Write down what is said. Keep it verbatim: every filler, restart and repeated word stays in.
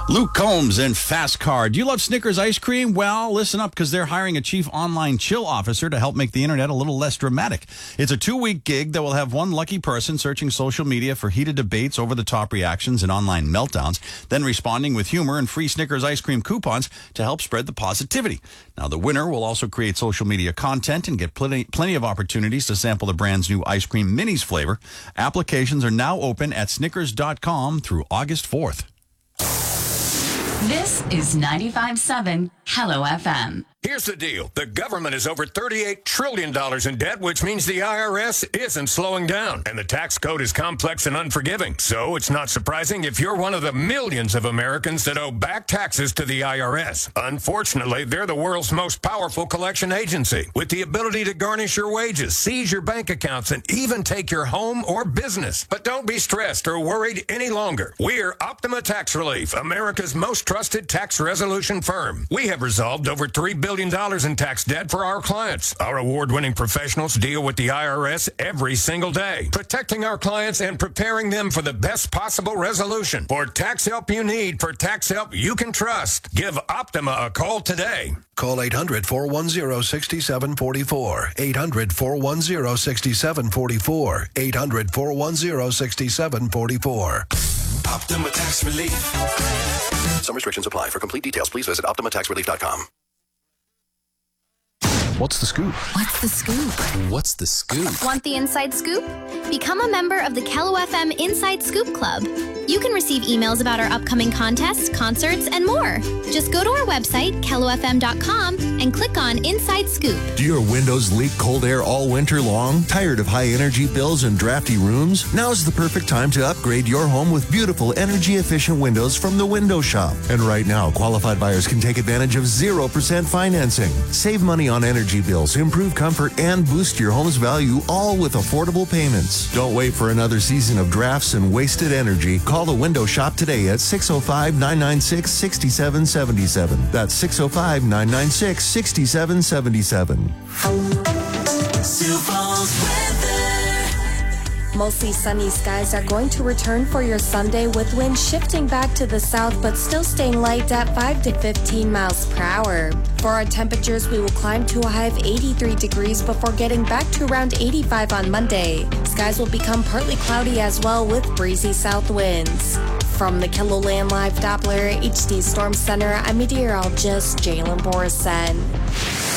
Luke Combs and Fast Car. Do you love Snickers ice cream? Well, listen up, because they're hiring a chief online chill officer to help make the internet a little less dramatic. It's a two-week gig that will have one lucky person searching social media for heated debates, over-the-top reactions, and online meltdowns, then responding with humor and free Snickers ice cream coupons to help spread the positivity. Now, the winner will also create social media content and get plenty, plenty of opportunities to sample the brand's new ice cream minis flavor. Applications are now open at Snickers dot com through August fourth. This is ninety-five point seven Hello F M. Here's the deal. The government is over thirty-eight trillion dollars in debt, which means the I R S isn't slowing down. And the tax code is complex and unforgiving. So it's not surprising if you're one of the millions of Americans that owe back taxes to the I R S. Unfortunately, they're the world's most powerful collection agency, with the ability to garnish your wages, seize your bank accounts, and even take your home or business. But don't be stressed or worried any longer. We're Optima Tax Relief, America's most trusted tax resolution firm. We have resolved over three billion dollars in tax debt for our clients. Our award-winning professionals deal with the I R S every single day, protecting our clients and preparing them for the best possible resolution. For tax help you need, for tax help you can trust, give Optima a call today. Call eight hundred, four one zero, six seven four four. eight hundred, four one zero, six seven four four. eight hundred, four one zero, six seven four four. Optima Tax Relief. Some restrictions apply. For complete details, please visit optima tax relief dot com. What's the scoop? What's the scoop? What's the scoop? Want the inside scoop? Become a member of the Kello F M Inside Scoop Club. You can receive emails about our upcoming contests, concerts, and more. Just go to our website, kello f m dot com, and click on Inside Scoop. Do your windows leak cold air all winter long? Tired of high energy bills and drafty rooms? Now's the perfect time to upgrade your home with beautiful energy-efficient windows from the Window Shop. And right now, qualified buyers can take advantage of zero percent financing. Save money on energy bills, improve comfort, and boost your home's value, all with affordable payments. Don't wait for another season of drafts and wasted energy. Call the Window Shop today at six oh five, nine nine six, six seven seven seven. That's six oh five, nine nine six, six seven seven seven. Sioux Falls weather. Mostly sunny skies are going to return for your Sunday, with winds shifting back to the south but still staying light at five to fifteen miles per hour. For our temperatures, we will climb to a high of eighty-three degrees before getting back to around eighty-five on Monday. Skies will become partly cloudy as well, with breezy south winds. From the KELOLAND Live Doppler H D Storm Center, I'm meteorologist Jalen Borison.